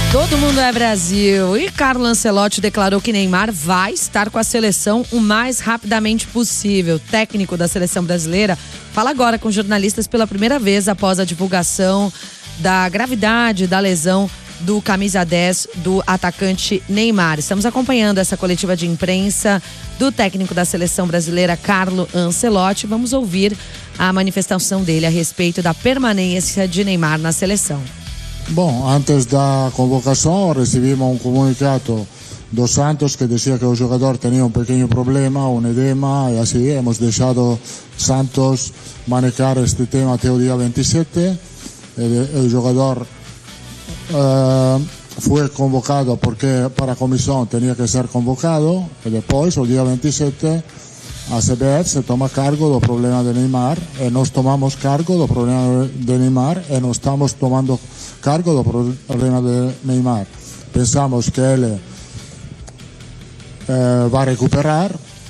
Todo mundo é Brasil. E Carlo Ancelotti declarou que Neymar vai estar com a seleção o mais rapidamente possível. O técnico da seleção brasileira fala agora com jornalistas pela primeira vez após a divulgação da gravidade da lesão do camisa 10 do atacante Neymar. Estamos acompanhando essa coletiva de imprensa do técnico da seleção brasileira, Carlo Ancelotti. Vamos ouvir a manifestação dele a respeito da permanência de Neymar na seleção. Bom, antes da convocação recebimos um comunicado do Santos que dizia que o jogador tinha um pequeno problema, um edema, e assim hemos deixado Santos manejar este tema até o dia 27. O jogador foi convocado porque para a comissão tinha que ser convocado, e depois, o dia 27, a CBF se toma cargo do problema de Neymar, e nós tomamos cargo do problema de Neymar, e nós estamos tomando cargo do problema de Neymar. Pensamos que ele vai recuperar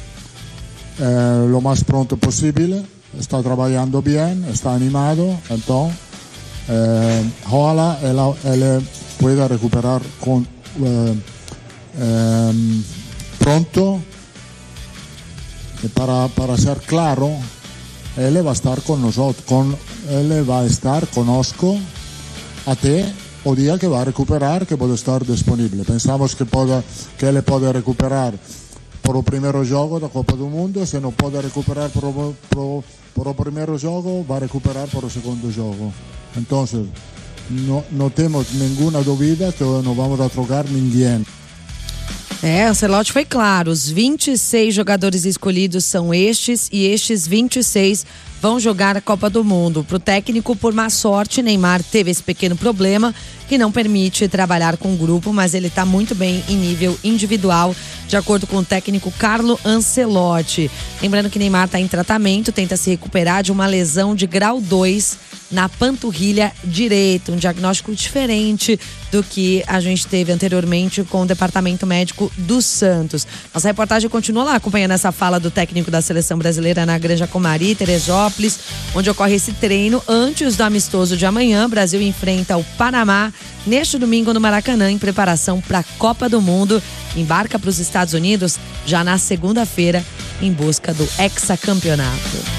lo mais pronto possível, está trabalhando bem, está animado, então ojalá ele pueda recuperar pronto. Para ser claro, ele vai estar com nós, ele vai estar conosco até o dia que vai recuperar, que pode estar disponível. Pensamos que ele pode recuperar por o primeiro jogo da Copa do Mundo. Se não pode recuperar por o primeiro jogo, vai recuperar por o segundo jogo. Então, não temos nenhuma dúvida que não vamos a trocar ninguém. Ancelotti foi claro, os 26 jogadores escolhidos são estes, e estes 26 vão jogar a Copa do Mundo. Para o técnico, por má sorte, Neymar teve esse pequeno problema que não permite trabalhar com o grupo, mas ele está muito bem em nível individual, de acordo com o técnico Carlo Ancelotti. Lembrando que Neymar está em tratamento, tenta se recuperar de uma lesão de grau 2 na panturrilha direita, um diagnóstico diferente do que a gente teve anteriormente com o departamento médico do Santos. Nossa reportagem continua lá acompanhando essa fala do técnico da seleção brasileira na Granja Comari, Teresópolis, onde ocorre esse treino antes do amistoso de amanhã. O Brasil enfrenta o Panamá neste domingo no Maracanã, em preparação para a Copa do Mundo. Embarca para os Estados Unidos já na segunda-feira em busca do hexacampeonato.